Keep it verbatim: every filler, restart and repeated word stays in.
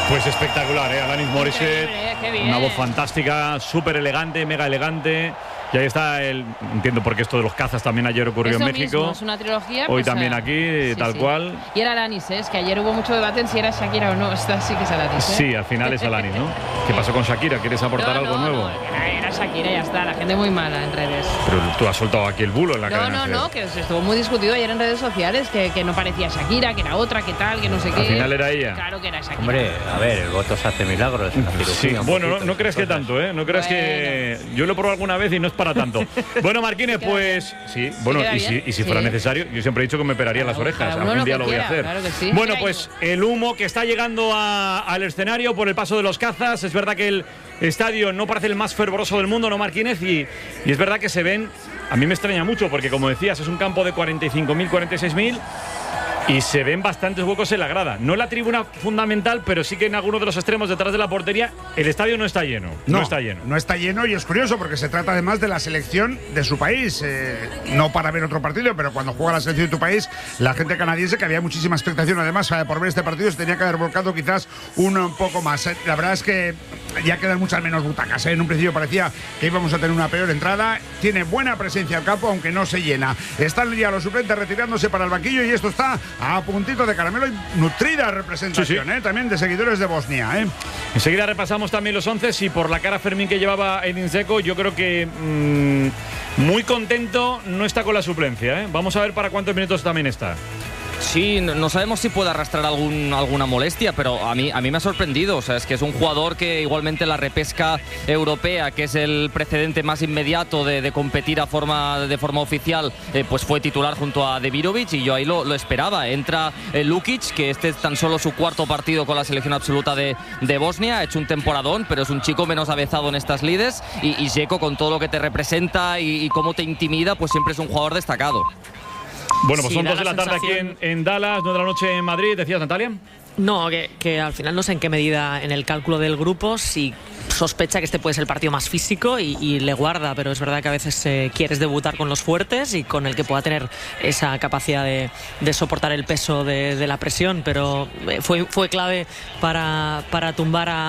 Pues espectacular, ¿eh? Alanis Morissette, qué bien. Una voz fantástica, súper elegante, mega elegante. Y ahí está el... Entiendo por qué esto de los cazas también ayer ocurrió Eso en México. Mismo, es una trilogía. Hoy pues, también eh, aquí, sí, tal sí. cual. Y era Alanis, ¿eh? Es que ayer hubo mucho debate en si era Shakira o no. Esta sí que es Alanis, ¿eh? Sí, al final es Alanis, ¿no? ¿Qué pasó con Shakira? ¿Quieres aportar no, algo no, nuevo? No, era, era Shakira, ya está. La gente muy mala en redes. Pero tú has soltado aquí el bulo en la No, cadena. no, no, que estuvo muy discutido ayer en redes sociales, que, que no parecía Shakira, que era otra, que tal, que no sé qué. Al final era ella. Claro que era Shakira. Hombre, a ver, el voto se hace milagros. Es una cirugía, Sí, un bueno, no, poquito, no crees que entonces. tanto, ¿eh? No crees Bueno. que... Yo lo he probado alguna vez y no es para tanto. Bueno, Marquines, pues... Sí, bueno, queda y si, bien. y si fuera Sí. necesario, yo siempre he dicho que me operaría Cada las uno- orejas. cada uno Algún lo día que lo voy a quiera, hacer. claro que sí. Bueno, Mira, pues yo- el humo que está llegando a- al escenario por el paso de los cazas. Es verdad que el estadio no parece el más fervoroso del mundo, ¿no, Marquínez? Y, y es verdad que se ven... A mí me extraña mucho porque, como decías, es un campo de cuarenta y cinco mil, cuarenta y seis mil y se ven bastantes huecos en la grada. No en la tribuna fundamental, pero sí que en algunos de los extremos detrás de la portería el estadio no está lleno. No, No, está lleno. No está lleno y es curioso porque se trata además de la selección de su país. Eh, no para ver otro partido, pero cuando juega la selección de tu país, la gente canadiense, que había muchísima expectación además eh, por ver este partido, se tenía que haber volcado quizás un, un poco más. Eh, la verdad es que ya quedan muchas menos butacas. ¿eh? En un principio parecía que íbamos a tener una peor entrada. Tiene buena presencia el campo, aunque no se llena. Están ya los suplentes retirándose para el banquillo y esto está a puntito de caramelo y nutrida representación, Sí, sí. ¿eh? También de seguidores de Bosnia. ¿eh? Enseguida repasamos también los once y por la cara Fermín que llevaba Edin Dzeko, yo creo que mmm, muy contento no está con la suplencia. ¿eh? Vamos a ver para cuántos minutos también está. Sí, no no sabemos si puede arrastrar algún, alguna molestia, pero a mí, a mí me ha sorprendido. O sea, es que es un jugador que igualmente la repesca europea, que es el precedente más inmediato de, de competir a forma, de forma oficial, eh, pues fue titular junto a Demirovic y yo ahí lo, lo esperaba. Entra eh, Lukic, que este es tan solo su cuarto partido con la selección absoluta de, de Bosnia, ha hecho un temporadón, pero es un chico menos avezado en estas lides y, y Dzeko, con todo lo que te representa y, y cómo te intimida, pues siempre es un jugador destacado. Bueno, pues Sí, son da dos de la la tarde aquí sensación- en, en Dallas, nueve de la noche en Madrid. ¿Decías, Natalia? No, que, que al final no sé en qué medida en el cálculo del grupo si sospecha que este puede ser el partido más físico y, y le guarda, pero es verdad que a veces eh, quieres debutar con los fuertes y con el que pueda tener esa capacidad de, de soportar el peso de, de la presión, pero eh, fue, fue clave para, para tumbar a